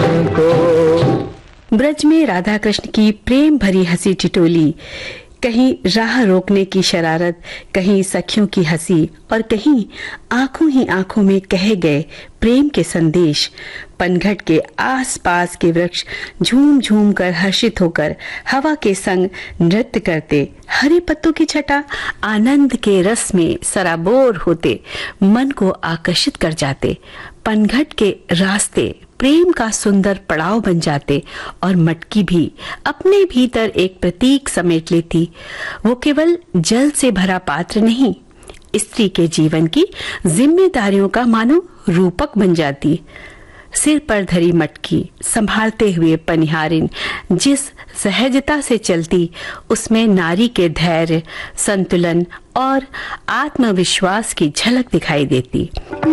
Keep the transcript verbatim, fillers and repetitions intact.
को। ब्रज में राधा कृष्ण की प्रेम भरी हंसी टिटोली, कहीं राह रोकने की शरारत, कहीं सखियों की हंसी और कहीं आंखों ही आंखों में कहे गए प्रेम के संदेश। पनघट के आसपास के वृक्ष झूम झूम कर हर्षित होकर हवा के संग नृत्य करते, हरे पत्तों की छटा आनंद के रस में सराबोर होते मन को आकर्षित कर जाते। पनघट के रास्ते प्रेम का सुंदर पड़ाव बन जाते और मटकी भी अपने भीतर एक प्रतीक समेट लेती। वो केवल जल से भरा पात्र नहीं, स्त्री के जीवन की जिम्मेदारियों का मानो रूपक बन जाती। सिर पर धरी मटकी संभालते हुए पनिहारिन जिस सहजता से चलती, उसमें नारी के धैर्य, संतुलन और आत्मविश्वास की झलक दिखाई देती।